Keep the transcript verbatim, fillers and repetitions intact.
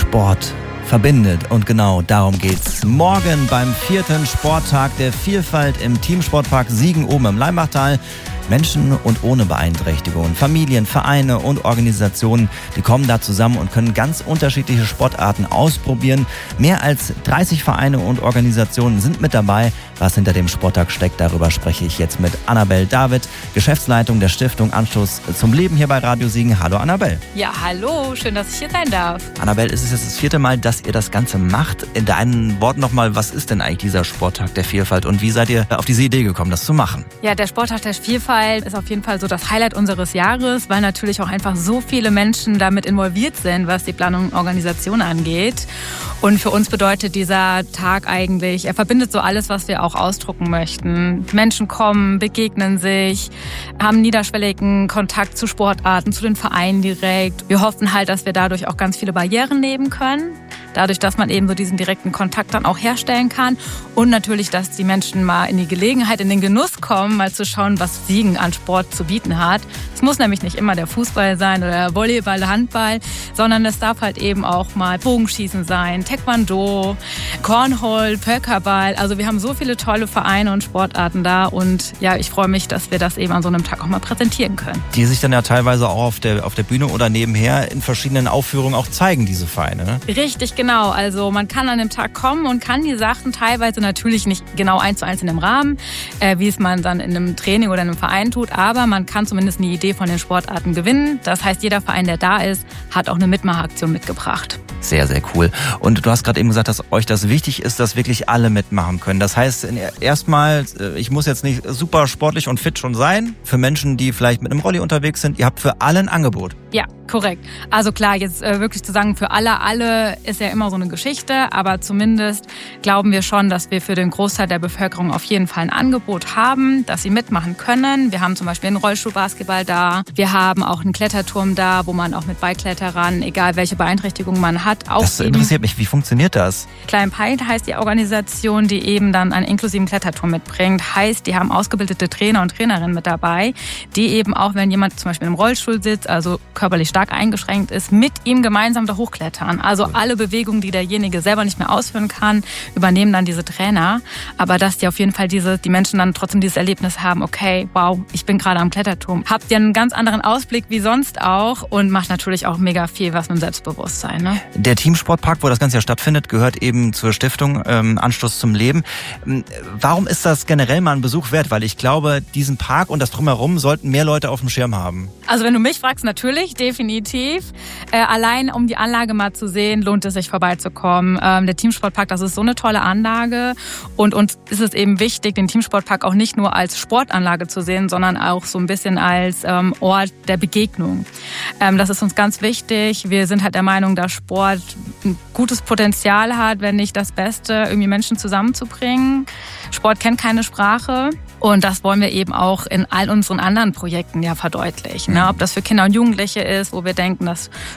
Sport verbindet. Und genau darum geht's morgen beim vierten Sporttag der Vielfalt im Teamsportpark Siegen oben im Leimbachtal. Menschen und ohne Beeinträchtigung, Familien, Vereine und Organisationen, die kommen da zusammen und können ganz unterschiedliche Sportarten ausprobieren. Mehr als dreißig Vereine und Organisationen sind mit dabei. Was hinter dem Sporttag steckt, darüber spreche ich jetzt mit Annabel David, Geschäftsleitung der Stiftung Anstoß zum Leben hier bei Radio Siegen. Hallo Annabel. Ja, hallo, schön, dass ich hier sein darf. Annabel, es ist jetzt das vierte Mal, dass ihr das Ganze macht. In deinen Worten nochmal, was ist denn eigentlich dieser Sporttag der Vielfalt und wie seid ihr auf diese Idee gekommen, das zu machen? Ja, der Sporttag der Vielfalt ist auf jeden Fall so das Highlight unseres Jahres, weil natürlich auch einfach so viele Menschen damit involviert sind, was die Planung und Organisation angeht. Und für uns bedeutet dieser Tag eigentlich, er verbindet so alles, was wir auch ausdrucken möchten. Menschen kommen, begegnen sich, haben niederschwelligen Kontakt zu Sportarten, zu den Vereinen direkt. Wir hoffen halt, dass wir dadurch auch ganz viele Barrieren nehmen können. Dadurch, dass man eben so diesen direkten Kontakt dann auch herstellen kann. Und natürlich, dass die Menschen mal in die Gelegenheit, in den Genuss kommen, mal zu schauen, was Siegen an Sport zu bieten hat. Es muss nämlich nicht immer der Fußball sein oder Volleyball, Handball, sondern es darf halt eben auch mal Bogenschießen sein, Taekwondo, Cornhole, Völkerball. Also wir haben so viele tolle Vereine und Sportarten da und ja, ich freue mich, dass wir das eben an so einem Tag auch mal präsentieren können. Die sich dann ja teilweise auch auf der, auf der Bühne oder nebenher in verschiedenen Aufführungen auch zeigen, diese Vereine, ne? Richtig, genau. Also man kann an dem Tag kommen und kann die Sachen teilweise natürlich nicht genau eins zu eins in dem Rahmen, äh, wie es man dann in einem Training oder in einem Verein tut, aber man kann zumindest eine Idee von den Sportarten gewinnen. Das heißt, jeder Verein, der da ist, hat auch eine Mitmachaktion mitgebracht. Sehr, sehr cool. Und du hast gerade eben gesagt, dass euch das wichtig ist, dass wirklich alle mitmachen können. Das heißt, erstmal, ich muss jetzt nicht super sportlich und fit schon sein. Für Menschen, die vielleicht mit einem Rolli unterwegs sind, ihr habt für alle ein Angebot. Ja, korrekt. Also klar, jetzt äh, wirklich zu sagen, für alle, alle ist ja immer so eine Geschichte, aber zumindest glauben wir schon, dass wir für den Großteil der Bevölkerung auf jeden Fall ein Angebot haben, dass sie mitmachen können. Wir haben zum Beispiel einen Rollstuhlbasketball da, wir haben auch einen Kletterturm da, wo man auch mit Beikletterern, egal welche Beeinträchtigung man hat, auch das interessiert mich, wie funktioniert das? Klein Pint heißt die Organisation, die eben dann einen inklusiven Kletterturm mitbringt. Heißt, die haben ausgebildete Trainer und Trainerinnen mit dabei, die eben auch, wenn jemand zum Beispiel im Rollstuhl sitzt, also körperlich stark eingeschränkt ist, mit ihm gemeinsam da hochklettern. Also alle Bewegungen, die derjenige selber nicht mehr ausführen kann, übernehmen dann diese Trainer. Aber dass die auf jeden Fall diese, die Menschen dann trotzdem dieses Erlebnis haben, okay, wow, ich bin gerade am Kletterturm. Habt ihr einen ganz anderen Ausblick wie sonst auch und macht natürlich auch mega viel was mit dem Selbstbewusstsein. Ne? Der Teamsportpark, wo das Ganze ja stattfindet, gehört eben zur Stiftung ähm, Anstoß zum Leben. Warum ist das generell mal ein Besuch wert? Weil ich glaube, diesen Park und das Drumherum sollten mehr Leute auf dem Schirm haben. Also wenn du mich fragst, natürlich, definitiv. Äh, allein um die Anlage mal zu sehen, lohnt es sich vorbeizukommen. Ähm, der Teamsportpark, das ist so eine tolle Anlage und uns ist es eben wichtig, den Teamsportpark auch nicht nur als Sportanlage zu sehen, sondern auch so ein bisschen als ähm, Ort der Begegnung. Ähm, das ist uns ganz wichtig. Wir sind halt der Meinung, dass Sport ein gutes Potenzial hat, wenn nicht das Beste, irgendwie Menschen zusammenzubringen. Sport kennt keine Sprache. Und das wollen wir eben auch in all unseren anderen Projekten ja verdeutlichen. Ne? Ob das für Kinder und Jugendliche ist, wo wir denken, dass